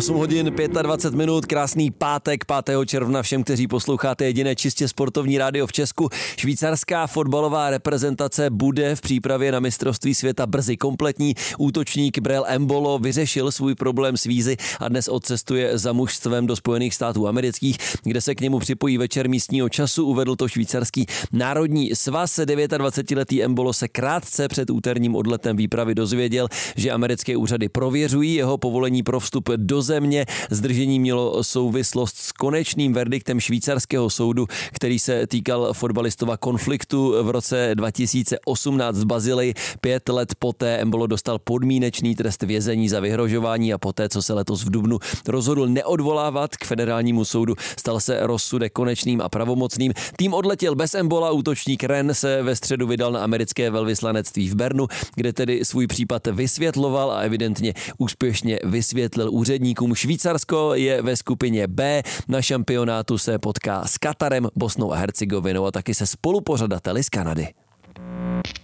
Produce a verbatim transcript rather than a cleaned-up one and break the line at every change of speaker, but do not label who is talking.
osm hodin dvacet pět minut, krásný pátek pátého června všem, kteří posloucháte jediné čistě sportovní rádio v Česku. Švýcarská fotbalová reprezentace bude v přípravě na mistrovství světa brzy kompletní. Útočník Breel Embolo vyřešil svůj problém s vízy a dnes odcestuje za mužstvem do Spojených států amerických, kde se k němu připojí večer místního času, uvedl to švýcarský národní svaz. dvacetidevítiletý Embolo se krátce před úterním odletem výpravy dozvěděl, že americké úřady prověřují jeho povolení pro vstup do země. Zdržení mělo souvislost s konečným verdiktem švýcarského soudu, který se týkal fotbalistova konfliktu v roce dva tisíce osmnáct v Bazileji. Pět let poté Embolo dostal podmínečný trest vězení za vyhrožování a poté, co se letos v dubnu rozhodl neodvolávat k federálnímu soudu, stal se rozsudek konečným a pravomocným. Tým odletěl bez Embola, útočník Ren se ve středu vydal na americké velvyslanectví v Bernu, kde tedy svůj případ vysvětloval a evidentně úspěšně vysvětlil úředníkům. Švýcarsko je ve skupině B, na šampionátu se potká s Katarem, Bosnou a Hercegovinou a taky se spolupořadateli z Kanady.